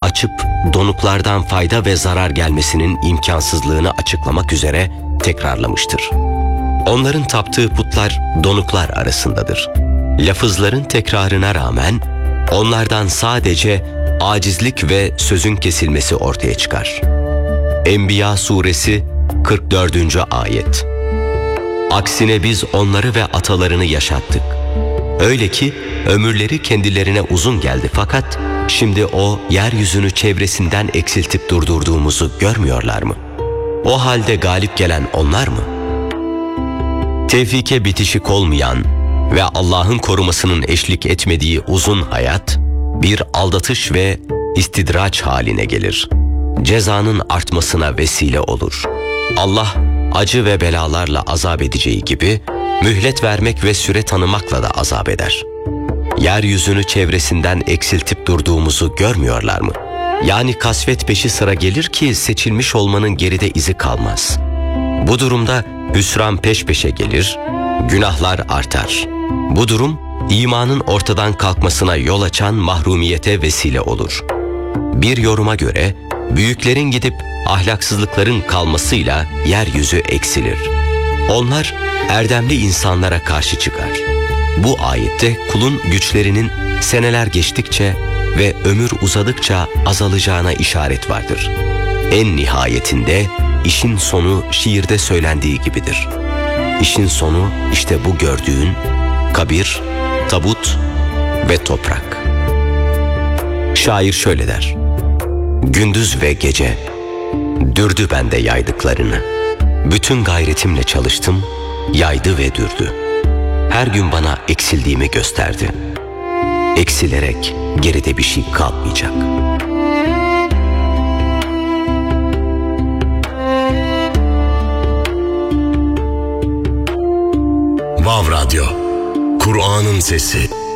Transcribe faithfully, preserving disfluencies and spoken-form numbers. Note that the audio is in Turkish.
açıp donuklardan fayda ve zarar gelmesinin imkansızlığını açıklamak üzere tekrarlamıştır. Onların taptığı putlar donuklar arasındadır. Lafızların tekrarına rağmen onlardan sadece acizlik ve sözün kesilmesi ortaya çıkar. Enbiya suresi kırk dördüncü ayet. Aksine biz onları ve atalarını yaşattık. Öyle ki ömürleri kendilerine uzun geldi, fakat şimdi o yeryüzünü çevresinden eksiltip durdurduğumuzu görmüyorlar mı? O halde galip gelen onlar mı? Tevfike bitişik olmayan ve Allah'ın korumasının eşlik etmediği uzun hayat bir aldatış ve istidraç haline gelir. Cezanın artmasına vesile olur. Allah acı ve belalarla azap edeceği gibi mühlet vermek ve süre tanımakla da azap eder. Yeryüzünü çevresinden eksiltip durduğumuzu görmüyorlar mı? Yani kasvet peşi sıra gelir ki seçilmiş olmanın geride izi kalmaz. Bu durumda hüsran peş peşe gelir, günahlar artar. Bu durum imanın ortadan kalkmasına yol açan mahrumiyete vesile olur. Bir yoruma göre büyüklerin gidip ahlaksızlıkların kalmasıyla yeryüzü eksilir. Onlar erdemli insanlara karşı çıkar. Bu ayette kulun güçlerinin seneler geçtikçe ve ömür uzadıkça azalacağına işaret vardır. En nihayetinde işin sonu şiirde söylendiği gibidir. İşin sonu işte bu gördüğün kabir, tabut ve toprak. Şair şöyle der: gündüz ve gece dürdü bende yaydıklarını. Bütün gayretimle çalıştım, yaydı ve dürdü. Her gün bana eksildiğimi gösterdi. Eksilerek geride bir şey kalmayacak. Vav Radyo, Kur'an'ın sesi.